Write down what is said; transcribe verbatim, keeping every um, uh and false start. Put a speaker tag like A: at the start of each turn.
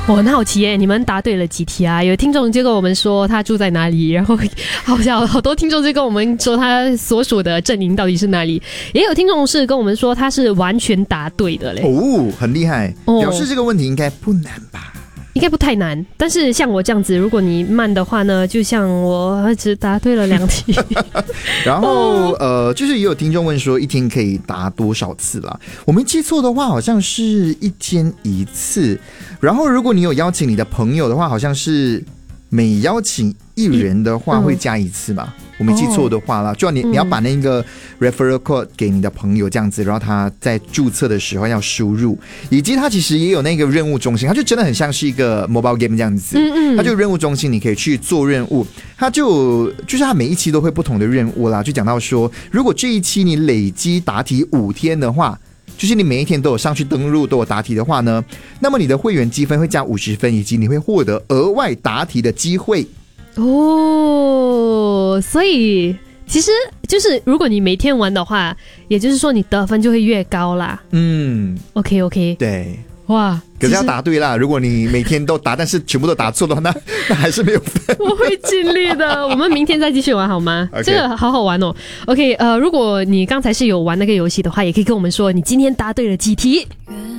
A: 我很好奇耶，你们答对了几题啊？有听众就跟我们说他住在哪里，然后好像好多听众就跟我们说他所属的阵营到底是哪里，也有听众是跟我们说他是完全答对的嘞。
B: 哦，很厉害，表示这个问题应该不难吧？
A: 应该不太难，但是像我这样子，如果你慢的话呢，就像我只答对了两题。
B: 然后呃，就是也有听众问说，一天可以答多少次啦？我没记错的话，好像是一天一次。然后如果你有邀请你的朋友的话，好像是每邀请一人的话会加一次吧。嗯，我没记错的话啦，就要你你要把那个 referral code 给你的朋友这样子，然后他在注册的时候要输入，以及他其实也有那个任务中心，他就真的很像是一个 mobile game 这样子，嗯嗯，他就任务中心，你可以去做任务，他就就是他每一期都会不同的任务啦，就讲到说，如果这一期你累积答题五天的话，就是你每一天都有上去登录都有答题的话呢，那么你的会员积分会加五十分，以及你会获得额外答题的机会。
A: 哦，所以其实就是如果你每天玩的话，也就是说你得分就会越高啦。嗯 ，OK OK，
B: 对，
A: 哇，
B: 可是要答对啦。如果你每天都答，但是全部都答错的话，那那还是没有分。
A: 我会尽力的。我们明天再继续玩好吗？
B: Okay.
A: 这个好好玩哦。OK， 呃，如果你刚才是有玩那个游戏的话，也可以跟我们说你今天答对了几题。